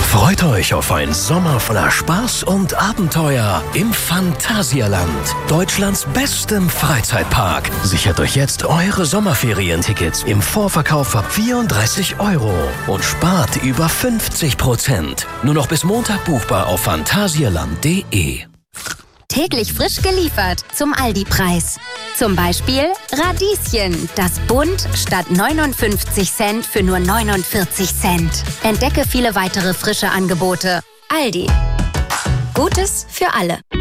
Freut euch auf einen Sommer voller Spaß und Abenteuer im Phantasialand, Deutschlands bestem Freizeitpark. Sichert euch jetzt eure Sommerferientickets im Vorverkauf ab 34 € und spart über 50%. Nur noch bis Montag buchbar auf phantasialand.de. Täglich frisch geliefert zum Aldi-Preis. Zum Beispiel Radieschen, das bunt statt 59 Cent für nur 49 Cent. Entdecke viele weitere frische Angebote. Aldi. Gutes für alle.